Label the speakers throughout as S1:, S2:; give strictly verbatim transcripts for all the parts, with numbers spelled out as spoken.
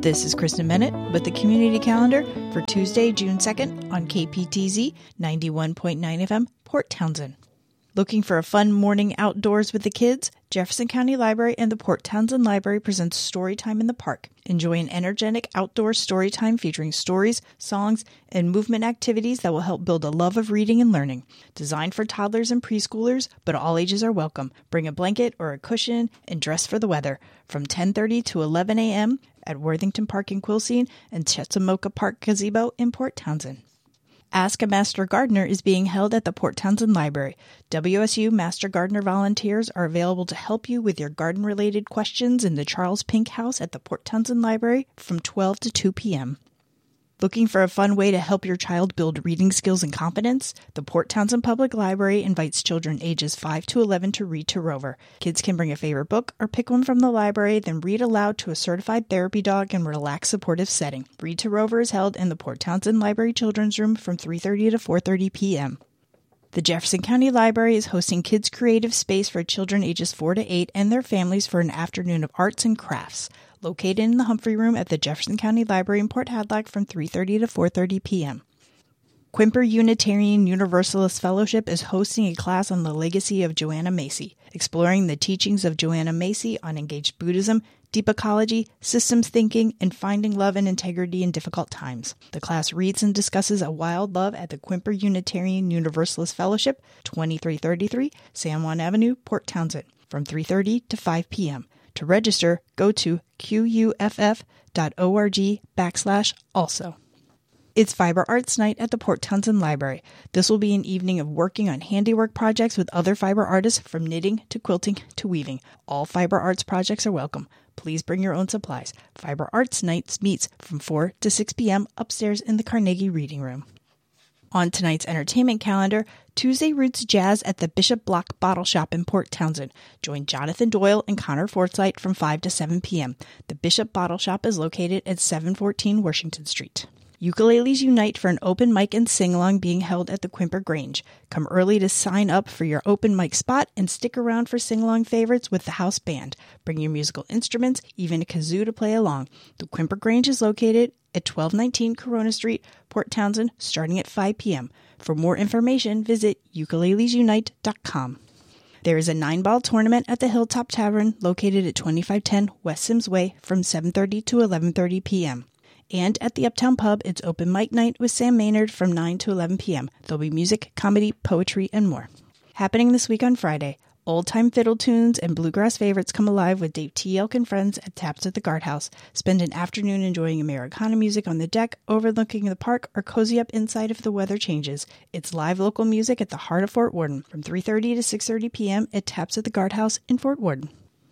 S1: This is Kristen Bennett with the Community Calendar for Tuesday, June second on K P T Z ninety-one point nine F M, Port Townsend. Looking for a fun morning outdoors with the kids? Jefferson County Library and the Port Townsend Library presents Storytime in the Park. Enjoy an energetic outdoor story time featuring stories, songs, and movement activities that will help build a love of reading and learning. Designed for toddlers and preschoolers, but all ages are welcome. Bring a blanket or a cushion and dress for the weather. From ten thirty to eleven a.m. at Worthington Park in Quilcene and Chesamoka Park Gazebo in Port Townsend. Ask a Master Gardener is being held at the Port Townsend Library. W S U Master Gardener volunteers are available to help you with your garden-related questions in the Charles Pink House at the Port Townsend Library from twelve to two p.m. Looking for a fun way to help your child build reading skills and confidence? The Port Townsend Public Library invites children ages five to eleven to read to Rover. Kids can bring a favorite book or pick one from the library, then read aloud to a certified therapy dog in a relaxed, supportive setting. Read to Rover is held in the Port Townsend Library Children's Room from three thirty to four thirty p.m. The Jefferson County Library is hosting Kids Creative Space for children ages four to eight and their families for an afternoon of arts and crafts. Located in the Humphrey Room at the Jefferson County Library in Port Hadlock from three thirty to four thirty p.m. Quimper Unitarian Universalist Fellowship is hosting a class on the legacy of Joanna Macy, exploring the teachings of Joanna Macy on engaged Buddhism, deep ecology, systems thinking, and finding love and integrity in difficult times. The class reads and discusses A Wild Love at the Quimper Unitarian Universalist Fellowship, twenty-three thirty-three San Juan Avenue, Port Townsend, from three thirty to five p.m. To register, go to quff.org backslash also. It's Fiber Arts Night at the Port Townsend Library. This will be an evening of working on handiwork projects with other fiber artists from knitting to quilting to weaving. All fiber arts projects are welcome. Please bring your own supplies. Fiber Arts Nights meets from four to six p.m. upstairs in the Carnegie Reading Room. On tonight's entertainment calendar, Tuesday Roots Jazz at the Bishop Block Bottle Shop in Port Townsend. Join Jonathan Doyle and Connor Forsythe from five to seven p.m. The Bishop Bottle Shop is located at seven fourteen Washington Street. Ukuleles Unite for an open mic and sing-along being held at the Quimper Grange. Come early to sign up for your open mic spot and stick around for sing-along favorites with the house band. Bring your musical instruments, even a kazoo to play along. The Quimper Grange is located at twelve nineteen Corona Street, Port Townsend, starting at five p.m. For more information, visit ukulelesunite dot com. There is a nine-ball tournament at the Hilltop Tavern located at twenty-five ten West Sims Way from seven thirty to eleven thirty p.m. And at the Uptown Pub, it's open mic night with Sam Maynard from nine to eleven p.m. There'll be music, comedy, poetry, and more. Happening this week on Friday, old-time fiddle tunes and bluegrass favorites come alive with Dave T. Elk and friends at Taps at the Guardhouse. Spend an afternoon enjoying Americana music on the deck, overlooking the park, or cozy up inside if the weather changes. It's live local music at the heart of Fort Worden from three thirty to six thirty p.m. at Taps at the Guardhouse in Fort Worden.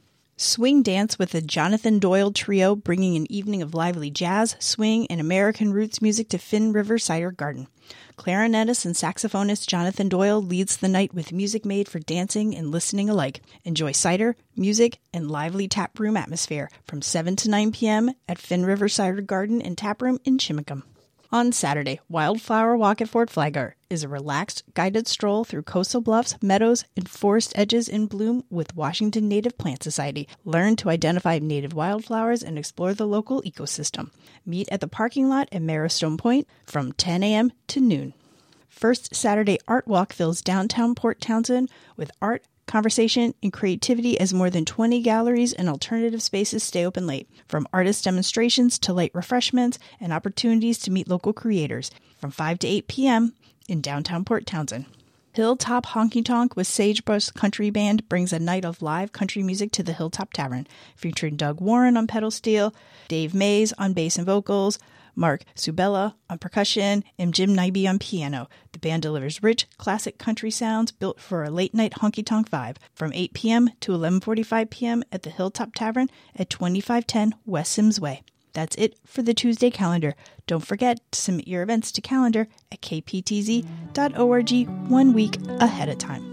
S1: Swing Dance with the Jonathan Doyle Trio, bringing an evening of lively jazz, swing, and American roots music to Finn River Cider Garden. Clarinetist and saxophonist Jonathan Doyle leads the night with music made for dancing and listening alike. Enjoy cider, music, and lively tap room atmosphere from seven to nine p.m. at Finn River Cider Garden and Tap Room in Chimicum. On Saturday, Wildflower Walk at Fort Flagler is a relaxed, guided stroll through coastal bluffs, meadows, and forest edges in bloom with Washington Native Plant Society. Learn to identify native wildflowers and explore the local ecosystem. Meet at the parking lot at Marrowstone Point from ten a.m. to noon. First Saturday Art Walk fills downtown Port Townsend with art, conversation, and creativity as more than twenty galleries and alternative spaces stay open late. From artist demonstrations to light refreshments and opportunities to meet local creators. From five to eight p.m. in downtown Port Townsend. Hilltop Honky Tonk with Sagebrush Country Band brings a night of live country music to the Hilltop Tavern, featuring Doug Warren on pedal steel, Dave Mays on bass and vocals, Mark Subella on percussion, and Jim Nyby on piano. The band delivers rich, classic country sounds built for a late-night honky-tonk vibe from eight p.m. to eleven forty-five p.m. at the Hilltop Tavern at twenty-five ten West Sims Way. That's it for the Tuesday calendar. Don't forget to submit your events to calendar at k p t z dot org one week ahead of time.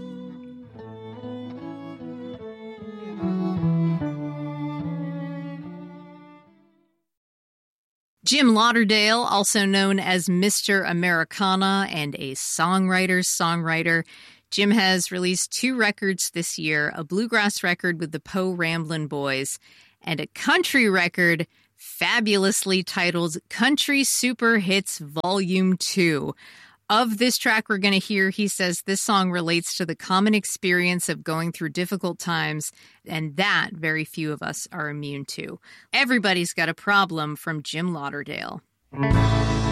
S2: Jim Lauderdale, also known as Mister Americana and a songwriter's songwriter. Jim has released two records this year, a bluegrass record with the Poe Ramblin' Boys and a country record fabulously titled Country Super Hits Volume two. Of this track we're going to hear, he says this song relates to the common experience of going through difficult times, and that very few of us are immune to. Everybody's got a problem from Jim Lauderdale.